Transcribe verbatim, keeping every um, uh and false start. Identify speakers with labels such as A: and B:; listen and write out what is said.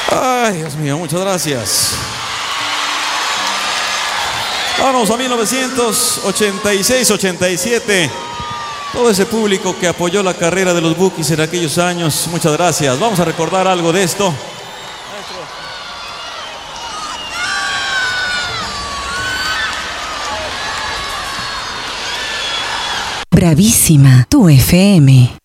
A: Ay, Dios mío, muchas gracias. Vamos a mil novecientos ochenta y seis ochenta y siete. Todo ese público que apoyó la carrera de los Bukis en aquellos años, muchas gracias. Vamos a recordar algo de esto.
B: Bravísima, tu F M.